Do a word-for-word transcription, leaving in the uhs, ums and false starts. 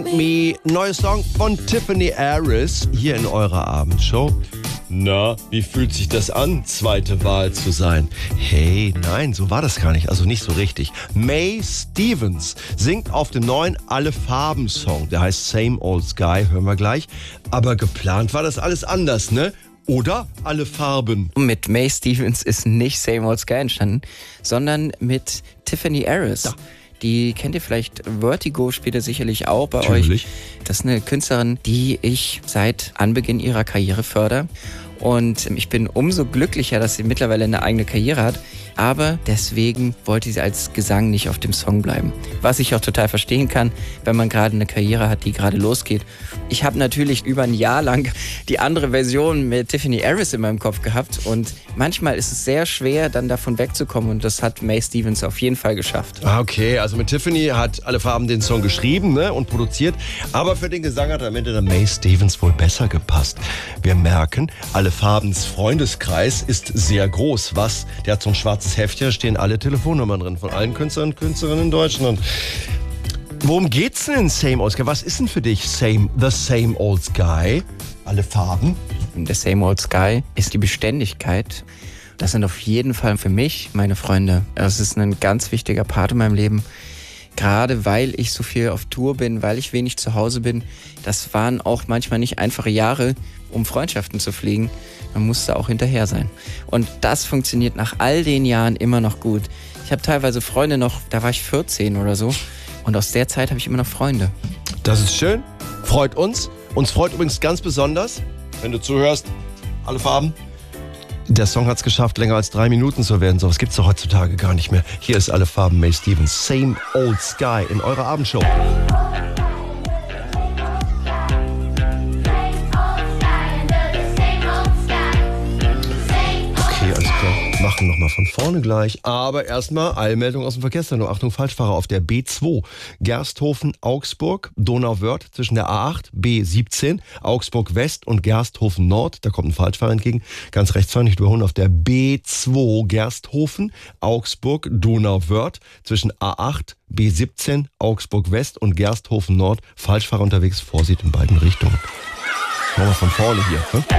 Me, neuer Song von Tiffany Harris hier in eurer Abendshow. Na, wie fühlt sich das an, zweite Wahl zu sein? Hey, nein, so war das gar nicht, also nicht so richtig. Mae Stevens singt auf dem neuen Alle Farben Song, der heißt Same Old Sky, hören wir gleich. Aber geplant war das alles anders, ne? Oder Alle Farben. Mit Mae Stevens ist nicht Same Old Sky entstanden, sondern mit Tiffany Harris. Ja. Die kennt ihr vielleicht, Vertigo spielt ihr sicherlich auch bei Natürlich. euch. Das ist eine Künstlerin, die ich seit Anbeginn ihrer Karriere fördere. Und ich bin umso glücklicher, dass sie mittlerweile eine eigene Karriere hat. Aber deswegen wollte sie als Gesang nicht auf dem Song bleiben. Was ich auch total verstehen kann, wenn man gerade eine Karriere hat, die gerade losgeht. Ich habe natürlich über ein Jahr lang die andere Version mit Tiffany Harris in meinem Kopf gehabt. Und manchmal ist es sehr schwer, dann davon wegzukommen. Und das hat Mae Stevens auf jeden Fall geschafft. Ah, okay, also mit Tiffany hat Alle Farben den Song geschrieben, ne, und produziert. Aber für den Gesang hat am Ende der Mae Stevens wohl besser gepasst. Wir merken, Alle Farbens Freundeskreis ist sehr groß. Was? Der hat so ein schwarzes Heftchen, da stehen alle Telefonnummern drin von allen Künstlern und Künstlerinnen in Deutschland. Worum geht's denn in Same Old Sky? Was ist denn für dich Same, the Same Old Sky? Alle Farben? Der Same Old Sky ist die Beständigkeit. Das sind auf jeden Fall für mich meine Freunde. Das ist ein ganz wichtiger Part in meinem Leben. Gerade weil ich so viel auf Tour bin, weil ich wenig zu Hause bin. Das waren auch manchmal nicht einfache Jahre, um Freundschaften zu pflegen. Man musste auch hinterher sein. Und das funktioniert nach all den Jahren immer noch gut. Ich habe teilweise Freunde noch, da war ich vierzehn oder so. Und aus der Zeit habe ich immer noch Freunde. Das ist schön, freut uns. Uns freut übrigens ganz besonders, wenn du zuhörst, Alle Farben. Der Song hat es geschafft, länger als drei Minuten zu werden. So was gibt es doch heutzutage gar nicht mehr. Hier ist Alle Farben, Mae Stevens, Same Old Sky in eurer Abendshow. Okay, alles klar. Machen nochmal von vorne gleich. Aber erstmal Eilmeldung aus dem Verkehrszentrum. Achtung, Falschfahrer auf der B zwei. Gersthofen, Augsburg, Donauwörth zwischen der A acht, B siebzehn, Augsburg West und Gersthofen Nord. Da kommt ein Falschfahrer entgegen. Ganz rechts fahren, nicht überholen auf der B zwei. Gersthofen, Augsburg, Donauwörth zwischen A acht, B siebzehn, Augsburg West und Gersthofen Nord. Falschfahrer unterwegs. Vorsicht in beiden Richtungen. Machen wir von vorne hier. Ne?